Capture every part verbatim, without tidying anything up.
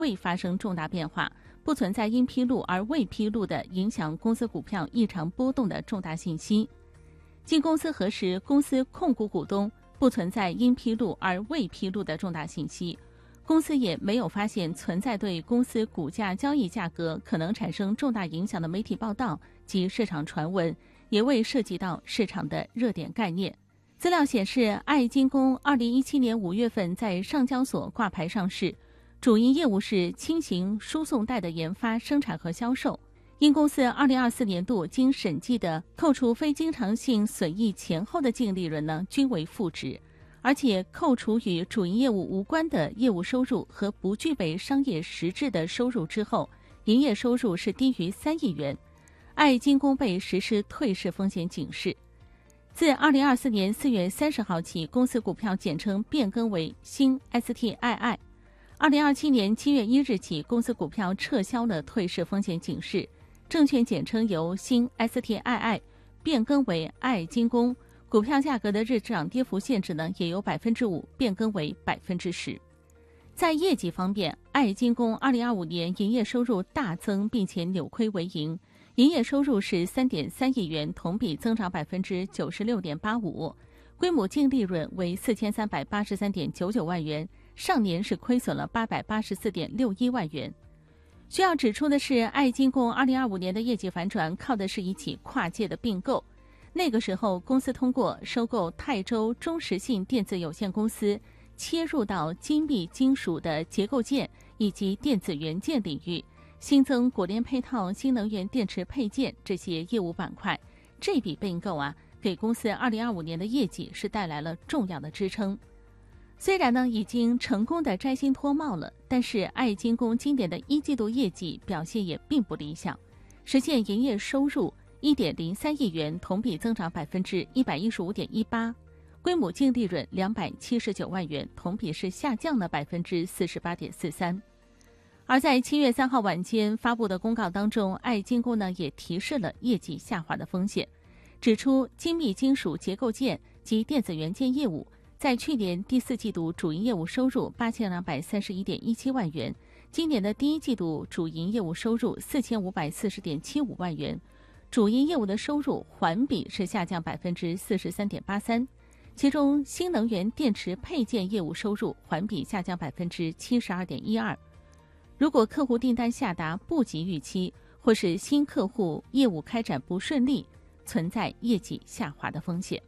未发生重大变化，不存在因披露而未披露的影响公司股票异常波动的重大信息。经公司核实，公司控股股东不存在因披露而未披露的重大信息，公司也没有发现存在对公司股价交易价格可能产生重大影响的媒体报道及市场传闻，也未涉及到市场的热点概念。资料显示，爱金工二零一七年五月份在上交所挂牌上市，主营业务是轻型输送带的研发、生产和销售。因公司二零二四年度经审计的扣除非经常性损益前后的净利润呢，均为负值，而且扣除与主营业务无关的业务收入和不具备商业实质的收入之后，营业收入是低于三亿元。爱金工被实施退市风险警示。自二零二四年四月三十号起，公司股票简称变更为新 S T I I。二零二七年七月一日起，公司股票撤销了退市风险警示，证券简称由新 S T I I 变更为爱金工，股票价格的日涨跌幅限制呢也由百分之五变更为百分之十。在业绩方面，爱金工二零二五年营业收入大增，并且扭亏为盈。营业收入是 三点三亿元，同比增长 百分之九十六点八五， 规模净利润为 四千三百八十三点九九万元，上年是亏损了 八百八十四点六一万元。需要指出的是，爱金工二零二五年的业绩反转靠的是一起跨界的并购。那个时候，公司通过收购泰州中实信电子有限公司，切入到精密金属的结构件以及电子元件领域，新增果联配套、新能源电池配件这些业务板块。这笔并购啊，给公司二零二五年的业绩是带来了重要的支撑。虽然呢已经成功的摘星脱帽了，但是爱金工今年的一季度业绩表现也并不理想，实现营业收入 一点零三亿元，同比增长 百分之一百一十五点一八， 规模净利润两百七十九万元，同比是下降了 百分之四十八点四三。而在七月三号晚间发布的公告当中，爱金工呢也提示了业绩下滑的风险，指出精密金属结构件及电子元件业务在去年第四季度主营业务收入八千两百三十一点一七万元，今年的第一季度主营业务收入四千五百四十点七五万元，主营业务的收入环比是下降 百分之四十三点八三， 其中新能源电池配件业务收入环比下降 百分之七十二点一二。如果客户订单下达不及预期，或是新客户业务开展不顺利，存在业绩下滑的风险。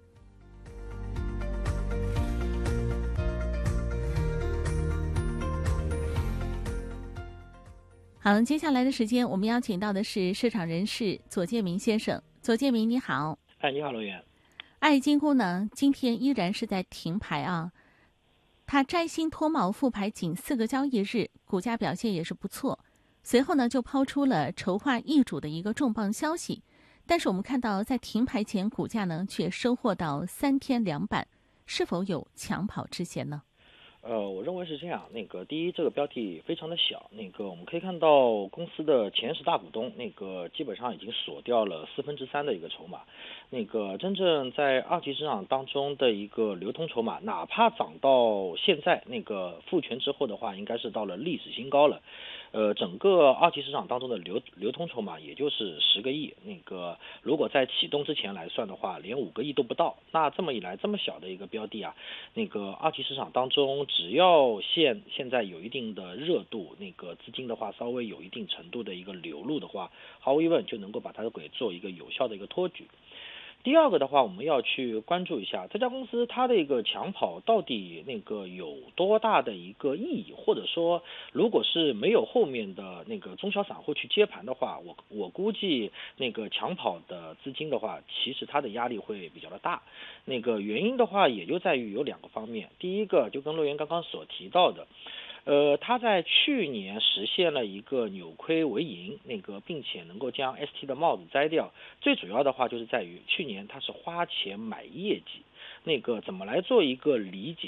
好，接下来的时间我们邀请到的是市场人士左建明先生。左建明你好。 哎，你好罗源。 爱金工呢今天依然是在停牌啊，它摘星脱帽复牌仅四个交易日，股价表现也是不错。随后呢，就抛出了筹划易主的一个重磅消息，但是我们看到在停牌前，股价呢却收获到三天两板，是否有抢跑之嫌呢？ 呃，我认为是这样。那个第一，这个标的非常的小。那个我们可以看到，公司的前十大股东，那个基本上已经锁掉了四分之三的一个筹码。那个真正在二级市场当中的一个流通筹码，哪怕涨到现在那个复权之后的话，应该是到了历史新高了。呃，整个二级市场当中的流流通筹码也就是十个亿。那个如果在启动之前来算的话，连五个亿都不到。那这么一来，这么小的一个标的啊，那个二级市场当中，只要现现在有一定的热度，那个资金的话稍微有一定程度的一个流入的话，毫无疑问就能够把它给做一个有效的一个托举。第二个的话，我们要去关注一下这家公司它的一个抢跑到底那个有多大的一个意义，或者说如果是没有后面的那个中小散户去接盘的话，我我估计那个抢跑的资金的话，其实它的压力会比较的大。那个原因的话也就在于有两个方面，第一个就跟陆源刚刚所提到的，呃，他在去年实现了一个扭亏为盈，那个并且能够将 S T 的帽子摘掉。最主要的话就是在于去年他是花钱买业绩，那个怎么来做一个理解？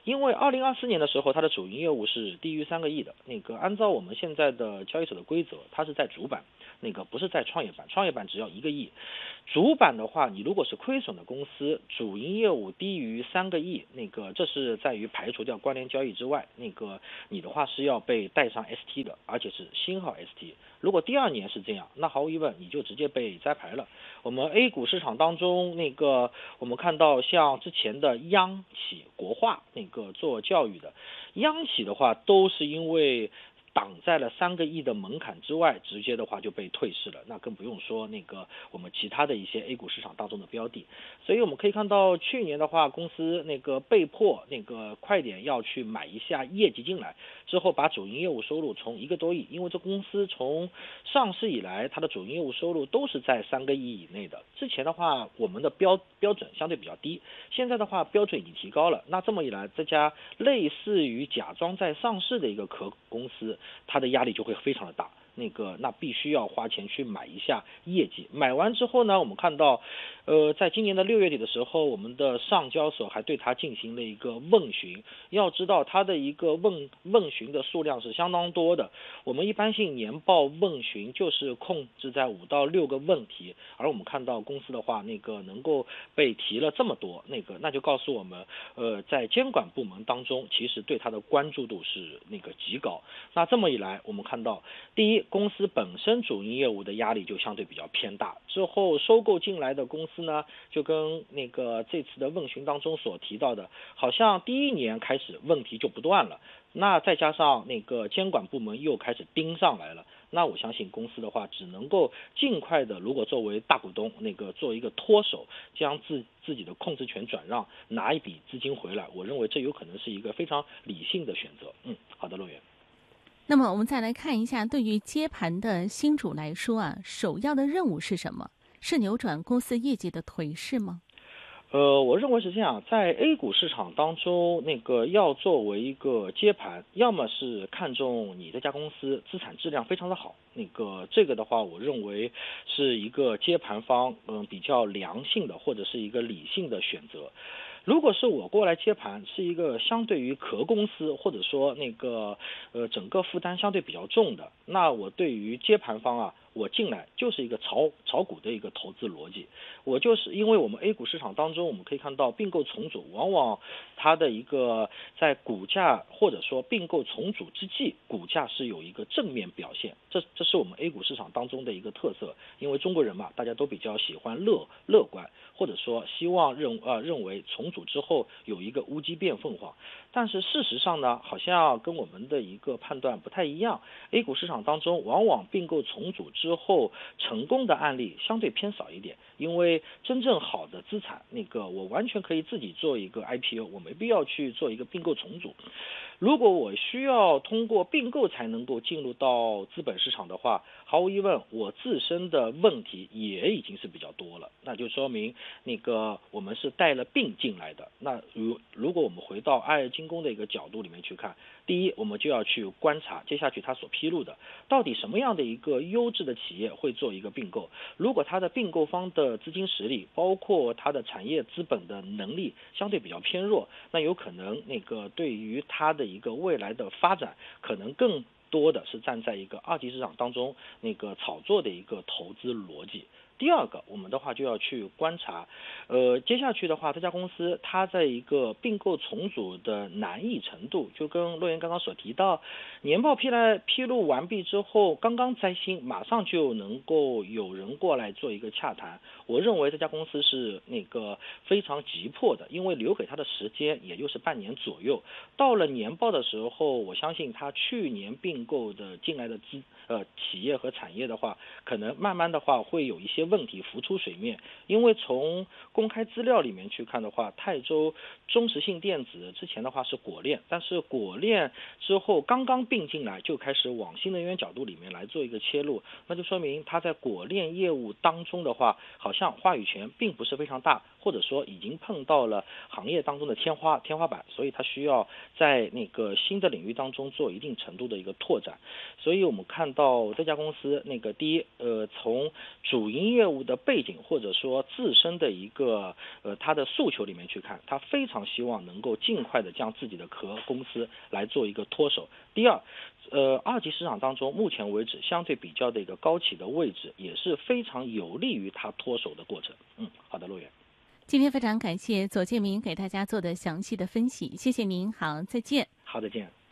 因为二零二四年的时候，它的主营业务是低于三个亿的。那个按照我们现在的交易所的规则，它是在主板，那个不是在创业板，创业板只要一个亿。主板的话，你如果是亏损的公司，主营业务低于三个亿，那个这是在于排除掉关联交易之外，那个你的话是要被带上 S T 的，而且是星号 S T。如果第二年是这样，那毫无疑问你就直接被摘牌了。我们 A 股市场当中，那个我们看到像之前的央企、国化那个做教育的，央企的话都是因为挡在了三个亿的门槛之外，直接的话就被退市了，那更不用说那个我们其他的一些 A 股市场当中的标的。所以我们可以看到去年的话，公司那个被迫那个快点要去买一下业绩进来，之后把主营业务收入从一个多亿，因为这公司从上市以来，它的主营业务收入都是在三个亿以内的。之前的话，我们的标标准相对比较低，现在的话标准已经提高了。那这么一来，这家类似于假装在上市的一个壳公司，它的压力就会非常的大。那个那必须要花钱去买一下业绩，买完之后呢，我们看到，呃，在今年的六月底的时候，我们的上交所还对它进行了一个问询。要知道它的一个问问询的数量是相当多的，我们一般性年报问询就是控制在五到六个问题，而我们看到公司的话，那个能够被提了这么多，那个那就告诉我们，呃，在监管部门当中，其实对它的关注度是那个极高。那这么一来，我们看到，第一，公司本身主营业务的压力就相对比较偏大，之后收购进来的公司呢，就跟那个这次的问询当中所提到的，好像第一年开始问题就不断了，那再加上那个监管部门又开始盯上来了，那我相信公司的话只能够尽快的，如果作为大股东那个做一个脱手，将自自己的控制权转让，拿一笔资金回来，我认为这有可能是一个非常理性的选择。嗯，好的，陆源。 那么我们再来看一下，对于接盘的新主来说啊，首要的任务是什么？是扭转公司业绩的颓势吗？ 呃，我认为是这样，在 A 股市场当中，那个要作为一个接盘，要么是看中你这家公司资产质量非常的好，那个这个的话，我认为是一个接盘方嗯比较良性的或者是一个理性的选择。如果是我过来接盘，是一个相对于壳公司或者说那个呃整个负担相对比较重的，那我对于接盘方啊，我进来就是一个炒炒股的一个投资逻辑。我就是因为我们 A 股市场当中，我们可以看到并购重组往往它的一个在股价或者说并购重组之际，股价是有一个正面表现，这这是我们 A 股市场当中的一个特色。因为中国人嘛，大家都比较喜欢乐乐观，或者说希望认呃认为重组之后有一个乌鸡变凤凰。但是事实上呢，好像跟我们的一个判断不太一样。A 股市场当中，往往并购重组之后成功的案例相对偏少一点，因为真正好的资产，那个我完全可以自己做一个 I P O， 我没必要去做一个并购重组。如果我需要通过并购才能够进入到资本市场的话，毫无疑问，我自身的问题也已经是比较多了，那就说明那个我们是带了病进来的。那如如果我们回到爱尔精工的一个角度里面去看，第一，我们就要去观察接下去他所披露的到底什么样的一个优质的企业会做一个并购。如果他的并购方的资金实力，包括他的产业资本的能力相对比较偏弱，那有可能那个对于他的一个未来的发展，可能更多的是站在一个二级市场当中那个炒作的一个投资逻辑。第二个，我们的话就要去观察，呃，接下去的话，这家公司它在一个并购重组的难易程度，就跟洛言刚刚所提到，年报批来披露完毕之后，刚刚摘星，马上就能够有人过来做一个洽谈。我认为这家公司是那个非常急迫的，因为留给他的时间也就是半年左右。到了年报的时候，我相信他去年并购的进来的资呃企业和产业的话，可能慢慢的话会有一些问题浮出水面。因为从公开资料里面去看的话，泰州中实性电子之前的话是果链，但是果链之后刚刚并进来就开始往新能源角度里面来做一个切入，那就说明他在果链业务当中的话，好像话语权并不是非常大， 或者说已经碰到了行业当中的天花天花板，所以它需要在那个新的领域当中做一定程度的一个拓展。所以我们看到这家公司，那个第一，呃，从主营业务的背景或者说自身的一个呃它的诉求里面去看，它非常希望能够尽快的将自己的壳公司来做一个脱手。第二，呃，二级市场当中目前为止相对比较的一个高企的位置，也是非常有利于它脱手的过程。嗯，好的，陆源。 今天非常感谢左建明给大家做的详细的分析，谢谢您，好，再见。 好，再见。